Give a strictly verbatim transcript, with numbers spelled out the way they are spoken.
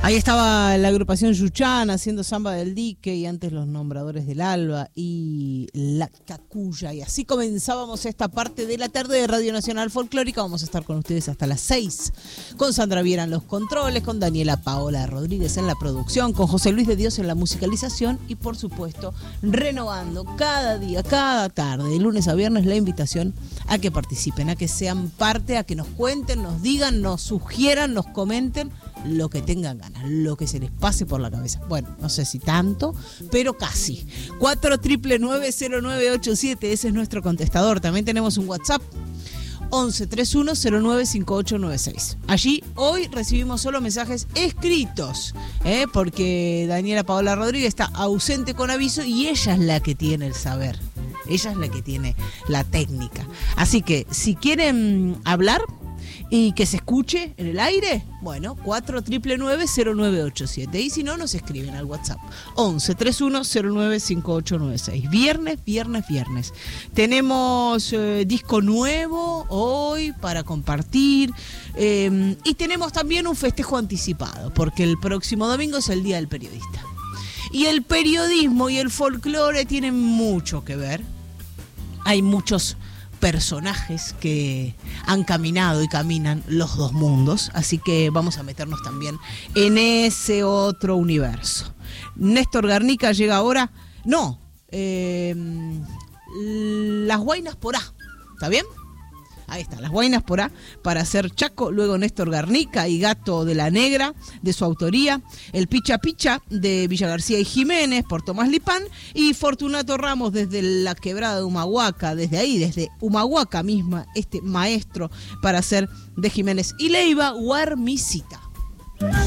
Ahí estaba la agrupación Yuchán haciendo Samba del Dique y antes los Nombradores del Alba y La Cacuya. Y así comenzábamos esta parte de la tarde de Radio Nacional Folclórica. Vamos a estar con ustedes hasta las seis. Con Sandra Viera en los controles, con Daniela Paola Rodríguez en la producción, con José Luis de Dios en la musicalización y por supuesto renovando cada día, cada tarde, de lunes a viernes, la invitación a que participen, a que sean parte, a que nos cuenten, nos digan, nos sugieran, nos comenten lo que tengan ganas, lo que se les pase por la cabeza. Bueno, no sé si tanto, pero casi. cuatro nueve nueve cero nueve ocho siete, ese es nuestro contestador. También tenemos un WhatsApp, once treinta y uno cero nueve cincuenta y ocho noventa y seis. Allí hoy recibimos solo mensajes escritos, ¿eh? Porque Daniela Paola Rodríguez está ausente con aviso y ella es la que tiene el saber. Ella es la que tiene la técnica. Así que si quieren hablar y que se escuche en el aire, bueno, cuatro nueve nueve cero nueve ocho siete. Y si no, nos escriben al WhatsApp, once treinta y uno cero nueve cincuenta y ocho noventa y seis. Viernes, viernes, viernes. Tenemos eh, disco nuevo hoy para compartir. Eh, y tenemos también un festejo anticipado, porque el próximo domingo es el Día del Periodista. Y el periodismo y el folclore tienen mucho que ver. Hay muchos personajes que han caminado y caminan los dos mundos, así que vamos a meternos también en ese otro universo. Néstor Garnica llega ahora, no, eh, las Guainas por A, ¿está bien? Ahí está, las Guainas por A, para hacer Chaco, luego Néstor Garnica y Gato de la Negra, de su autoría, el Picha Picha de Villa García y Jiménez, por Tomás Lipán, y Fortunato Ramos desde la Quebrada de Humahuaca, desde ahí, desde Humahuaca misma, este maestro para hacer de Jiménez y Leiva, Guarmisita.